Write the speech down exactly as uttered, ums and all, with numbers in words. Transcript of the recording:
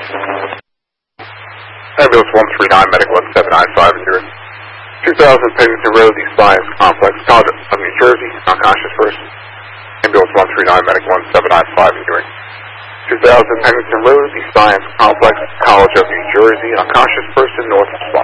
Ambulance one three nine, Medic one seven nine five zero. two thousand Pennington Road, East Science Complex, College of New Jersey, unconscious person. Ambulance one three nine, Medic one seven nine five zero. two thousand Pennington Road, East Science Complex, College of New Jersey, unconscious person, north